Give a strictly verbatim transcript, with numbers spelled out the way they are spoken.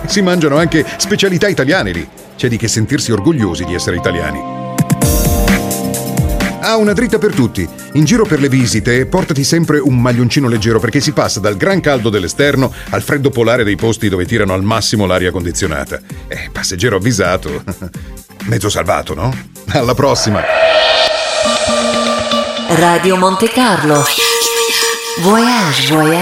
Si mangiano anche specialità italiane lì. C'è di che sentirsi orgogliosi di essere italiani. Ah, una dritta per tutti. In giro per le visite portati sempre un maglioncino leggero, perché si passa dal gran caldo dell'esterno al freddo polare dei posti dove tirano al massimo l'aria condizionata. Eh, passeggero avvisato. Mezzo salvato, no? Alla prossima. Radio Monte Carlo. Voyage, voyage.